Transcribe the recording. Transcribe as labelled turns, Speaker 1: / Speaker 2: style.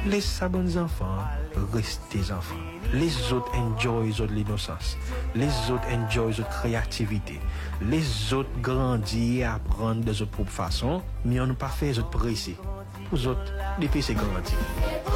Speaker 1: Laisse ça bons enfants, restez enfants. Les autres enjoy l'innocence. Les autres enjoy la créativité. Les autres grandissent et apprennent de leur propre façon, mais on ne pas fait les autres presser. Pour les autres, depuis c'est grandi.